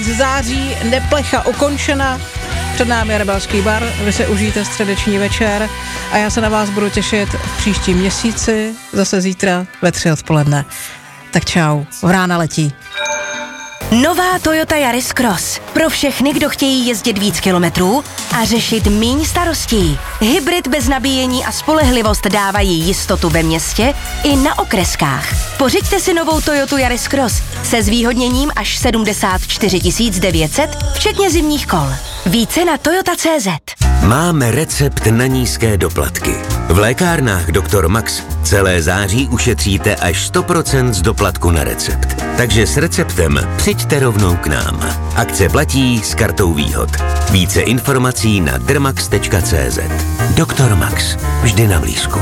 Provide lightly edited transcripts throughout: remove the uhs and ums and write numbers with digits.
září, neplecha ukončena. Před námi je Rebelský bar, vy se užijte středeční večer a já se na vás budu těšit v příštím měsíci, zase zítra ve 3 odpoledne. Tak čau, rána letí. Nová Toyota Yaris Cross. Pro všechny, kdo chtějí jezdit víc kilometrů a řešit míň starostí. Hybrid bez nabíjení a spolehlivost dávají jistotu ve městě i na okreskách. Pořiďte si novou Toyotu Yaris Cross se zvýhodněním až 74 900, včetně zimních kol. Více na toyota.cz. Máme recept na nízké doplatky. V lékárnách Dr. Max celé září ušetříte až 100% z doplatku na recept. Takže s receptem přijďte rovnou k nám. Akce platí s kartou výhod. Více informací na drmax.cz. Dr. Max. Vždy na blízku.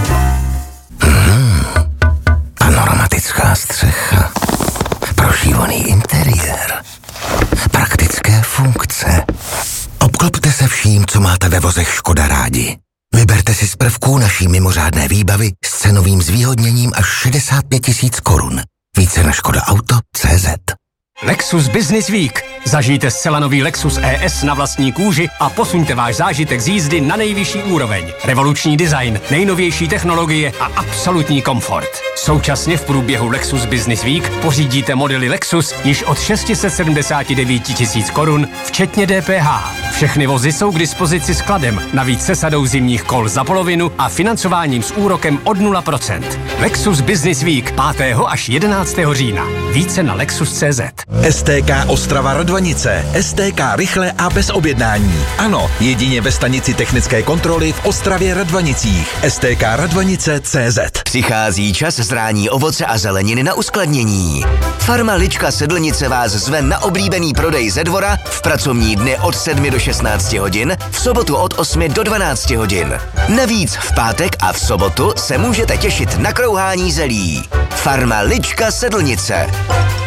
Panoramická střecha. Prošívaný interiér. Praktické funkce. Obklopte se vším, co máte ve vozech Škoda rádi. Vyberte si z prvků naší mimořádné výbavy s cenovým zvýhodněním až 65 000 korun. Více na škodaauto.cz. Lexus Business Week. Zažijte zcela nový Lexus ES na vlastní kůži a posuňte váš zážitek z jízdy na nejvyšší úroveň. Revoluční design, nejnovější technologie a absolutní komfort. Současně v průběhu Lexus Business Week pořídíte modely Lexus již od 679 000 korun, včetně DPH. Všechny vozy jsou k dispozici skladem, navíc se sadou zimních kol za polovinu a financováním s úrokem od 0%. Lexus Business Week 5. až 11. října. Více na Lexus.cz. STK Ostrava Radvanice. STK rychle a bez objednání. Ano, jedině ve stanici technické kontroly v Ostravě Radvanicích. STK Radvanice.cz. Přichází čas zrání ovoce a zeleniny na uskladnění. Farma Lička Sedlnice vás zve na oblíbený prodej ze dvora v pracovní dny od 7 do 16 hodin, v sobotu od 8 do 12 hodin. Navíc v pátek a v sobotu se můžete těšit na krouhání zelí. Farma Lička Sedlnice.